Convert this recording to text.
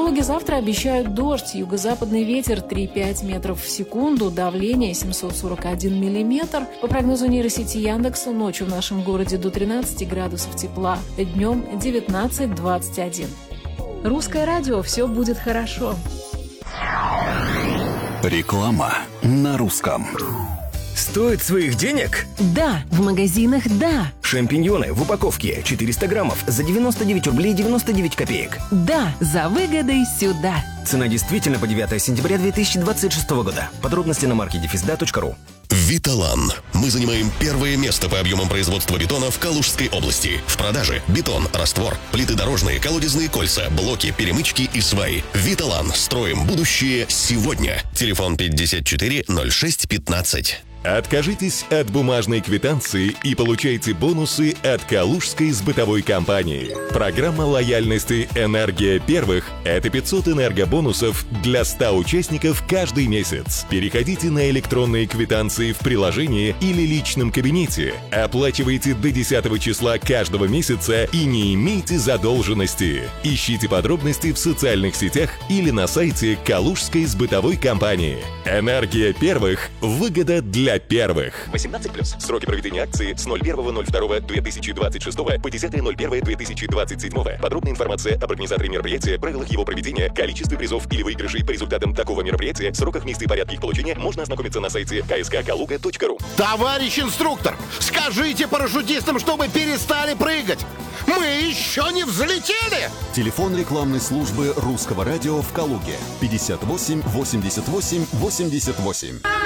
Метеорологи завтра обещают дождь, юго-западный ветер 3,5 метров в секунду, давление 741 миллиметр. По прогнозу нейросети Яндекса, ночью в нашем городе до 13 градусов тепла, днем 19-21. Русское радио, все будет хорошо. Реклама на русском. Стоит своих денег? Да, в магазинах да. Шампиньоны в упаковке 400 граммов за 99 рублей 99 копеек. Да, за выгодой сюда. Цена действительно по 9 сентября 2026 года. Подробности на marketifizda.ru. Виталан. Мы занимаем первое место по объемам производства бетона в Калужской области. В продаже бетон, раствор, плиты дорожные, колодезные кольца, блоки, перемычки и сваи. Виталан. Строим будущее сегодня. Телефон 54 06 15. Откажитесь от бумажной квитанции и получайте бонусы от Калужской сбытовой компании. Программа лояльности «Энергия первых» — это 500 энергобонусов для 100 участников каждый месяц. Переходите на электронные квитанции в приложении или личном кабинете. Оплачивайте до 10 числа каждого месяца и не имейте задолженности. Ищите подробности в социальных сетях или на сайте Калужской сбытовой компании. «Энергия первых» — выгода для первых. 18+. Сроки проведения акции с 01.02.2026 по 10.01.2027. Подробная информация об организаторе мероприятия, правилах его проведения, количестве призов или выигрышей по результатам такого мероприятия, сроках, месте и порядке их получения можно ознакомиться на сайте kskkaluga.ru. Товарищ инструктор, скажите парашютистам, чтобы перестали прыгать. Мы еще не взлетели! Телефон рекламной службы Русского радио в Калуге 58 88 88.